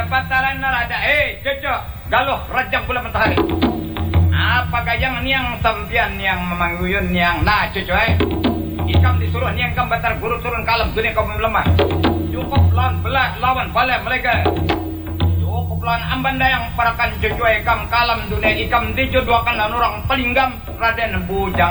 pataran narada cocok galuh rajang pula matahari. Apa gayang niang sampian niang memangguyun niang nah cocok ikam disuruh niang kam batar guru turun kalam dunia kau lemah. Cukup lawan belah lawan bala mereka. Cukup lawan amban dayang parakan cocok ikam kalam dunia ikam dijodohkan dan orang pelinggam Raden Bujang